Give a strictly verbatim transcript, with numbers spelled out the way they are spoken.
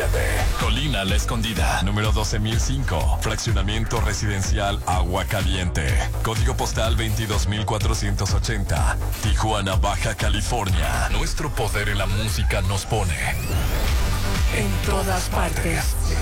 siete. Colina La Escondida, número doce mil cinco. Fraccionamiento residencial Agua Caliente. Código postal veintidós mil cuatrocientos ochenta. Tijuana, Baja California. Nuestro poder en la música nos pone en todas partes.